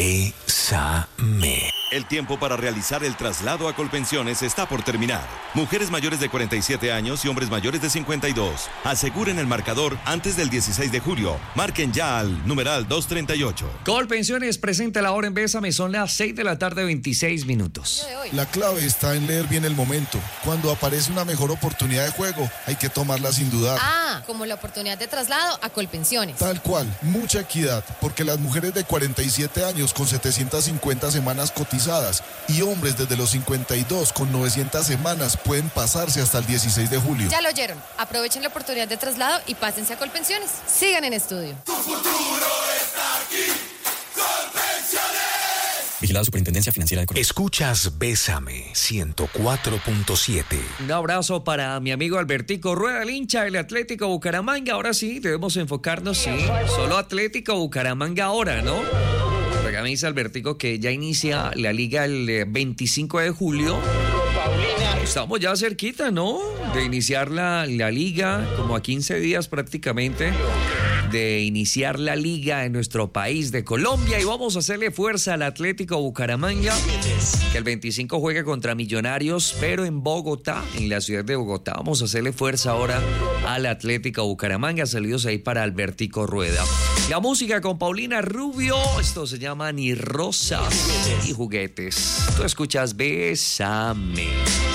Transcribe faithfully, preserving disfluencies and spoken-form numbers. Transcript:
Bésame. El tiempo para realizar el traslado a Colpensiones está por terminar. Mujeres mayores de cuarenta y siete años y hombres mayores de cincuenta y dos. Aseguren el marcador antes del dieciséis de julio. Marquen ya al numeral doscientos treinta y ocho. Colpensiones presenta la hora en Bésame. Son las seis de la tarde, veintiséis minutos. La clave está en leer bien el momento. Cuando aparece una mejor oportunidad de juego, hay que tomarla sin dudar. Ah, como la oportunidad de traslado a Colpensiones. Tal cual, mucha equidad, porque las mujeres de cuarenta y siete años con setecientas cincuenta semanas cotizadas y hombres desde los cincuenta y dos con novecientas semanas pueden pasarse hasta el dieciséis de julio. Ya lo oyeron. Aprovechen la oportunidad de traslado y pásense a Colpensiones. Sigan en estudio. Tu futuro está aquí. Colpensiones. Vigilado Superintendencia Financiera de Colombia. Escuchas Bésame ciento cuatro punto siete. Un abrazo para mi amigo Albertico Rueda, el hincha del Atlético Bucaramanga. Ahora sí, debemos enfocarnos, sí. Solo Atlético Bucaramanga ahora, ¿no? Porque me dice Albertico que ya inicia la liga el veinticinco de julio. Estamos ya cerquita, ¿no? De iniciar la, la liga, como a quince días prácticamente, de iniciar la liga en nuestro país de Colombia. Y vamos a hacerle fuerza al Atlético Bucaramanga, que el veinticinco juega contra Millonarios, pero en Bogotá, en la ciudad de Bogotá. Vamos a hacerle fuerza ahora al Atlético Bucaramanga. Saludos ahí para Albertico Rueda. La música con Paulina Rubio. Esto se llama Ni Rosas ni Juguetes. Tú escuchas Bésame.